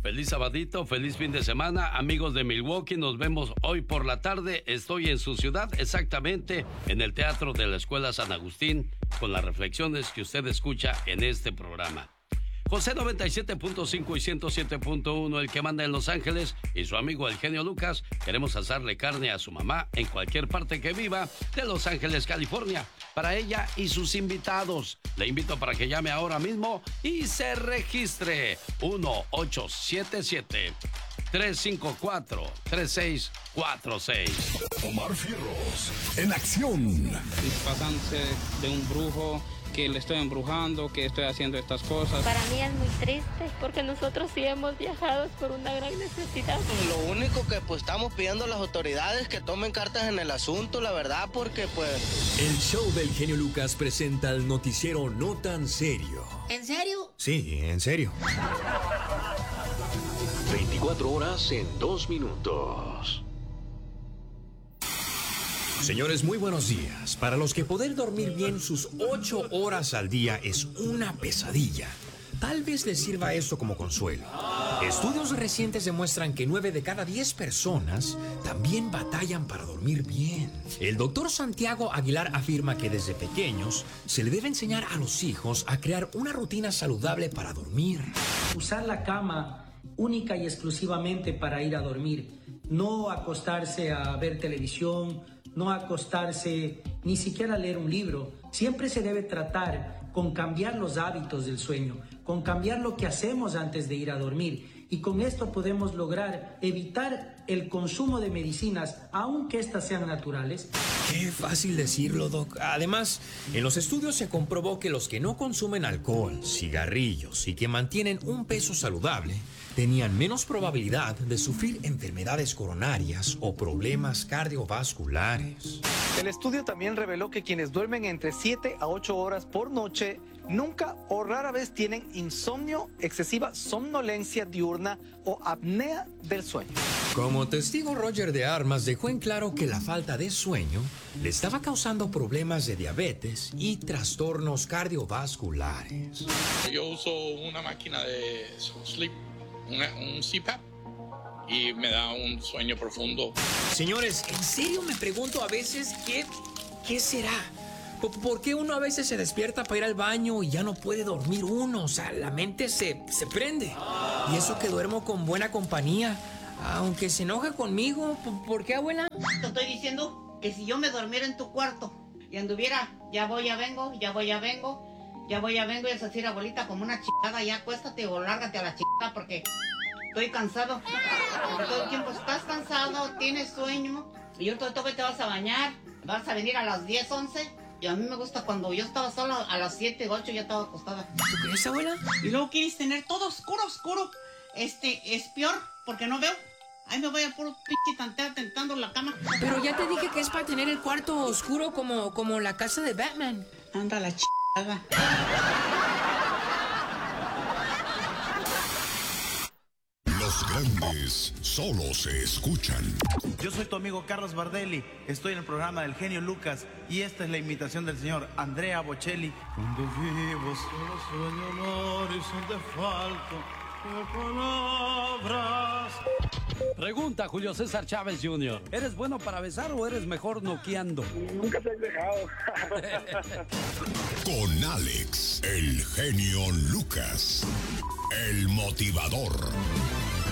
Feliz sabadito, feliz fin de semana, amigos de Milwaukee. Nos vemos hoy por la tarde. Estoy en su ciudad, exactamente en el Teatro de la Escuela San Agustín, con las reflexiones que usted escucha en este programa. José 97.5 y 107.1, el que manda en Los Ángeles, y su amigo el genio Lucas, queremos asarle carne a su mamá en cualquier parte que viva de Los Ángeles, California, para ella y sus invitados. Le invito para que llame ahora mismo y se registre. 1-877-354-3646. Omar Fierros, en acción. Disfrazándose de un brujo, que le estoy embrujando, que estoy haciendo estas cosas. Para mí es muy triste porque nosotros sí hemos viajado por una gran necesidad. Lo único que pues estamos pidiendo a las autoridades que tomen cartas en el asunto, la verdad, porque pues... El show del genio Lucas presenta el noticiero No Tan Serio. ¿En serio? Sí, en serio. 24 horas en 2 minutos. Señores, muy buenos días. Para los que poder dormir bien sus 8 horas al día es una pesadilla, tal vez les sirva esto como consuelo. Estudios recientes demuestran que 9 de cada 10 personas también batallan para dormir bien. El doctor Santiago Aguilar afirma que desde pequeños se le debe enseñar a los hijos a crear una rutina saludable para dormir. Usar la cama única y exclusivamente para ir a dormir. No acostarse a ver televisión, no acostarse ni siquiera a leer un libro. Siempre se debe tratar con cambiar los hábitos del sueño, con cambiar lo que hacemos antes de ir a dormir. Y con esto podemos lograr evitar el consumo de medicinas, aunque estas sean naturales. Qué fácil decirlo, Doc. Además, en los estudios se comprobó que los que no consumen alcohol, cigarrillos y que mantienen un peso saludable tenían menos probabilidad de sufrir enfermedades coronarias o problemas cardiovasculares. El estudio también reveló que quienes duermen entre 7 a 8 horas por noche nunca o rara vez tienen insomnio, excesiva somnolencia diurna o apnea del sueño. Como testigo, Roger de Armas dejó en claro que la falta de sueño le estaba causando problemas de diabetes y trastornos cardiovasculares. Yo uso una máquina de sleep, un CPAP, y me da un sueño profundo. Señores, en serio me pregunto a veces ¿qué será? ¿Por qué uno a veces se despierta para ir al baño y ya no puede dormir uno? O sea, la mente se prende. Y eso que duermo con buena compañía, aunque se enoja conmigo. ¿Por qué, abuela? Te estoy diciendo que si yo me durmiera en tu cuarto y anduviera, ya voy, ya vengo, y es decir, abuelita, como una chingada, ya acuéstate o lárgate a la chingada porque estoy cansado. Porque todo el tiempo estás cansado, tienes sueño, y yo todo te vas a bañar, vas a venir a las 10, 11, y a mí me gusta cuando yo estaba sola, a las 7, 8 ya estaba acostada. ¿Tú crees, abuela? Y luego quieres tener todo oscuro. Es peor, porque no veo. Ahí me voy a puro pinche tantear tentando la cama. Pero ya te dije que es para tener el cuarto oscuro como la casa de Batman. Anda la chingada. Los grandes solo se escuchan. Yo soy tu amigo Carlos Bardelli, estoy en el programa del genio Lucas y esta es la imitación del señor Andrea Bocelli. Cuando vivo solo sueño un horizonte falto de palabras. Pregunta Julio César Chávez Jr. ¿Eres bueno para besar o eres mejor noqueando? Nunca te has dejado. Con Alex, el genio Lucas, el motivador.